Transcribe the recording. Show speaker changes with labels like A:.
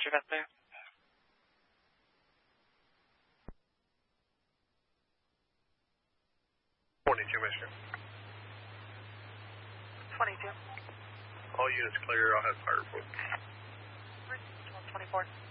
A: Mr. Vessler.
B: Morning, Commissioner.
A: 22.
B: All units clear. I'll have fire report.
A: 24.